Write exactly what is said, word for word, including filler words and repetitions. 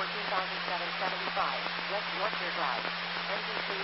fourteen thousand seven hundred seventy-five, West Yorkshire Drive, N G three